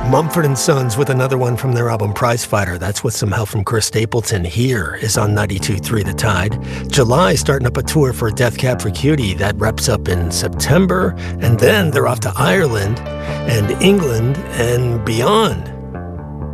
Mumford & Sons with another one from their album Prizefighter. That's with some help from Chris Stapleton. Here is on 92.3 The Tide. July starting up a tour for Death Cab for Cutie. That wraps up in September. And then they're off to Ireland and England and beyond.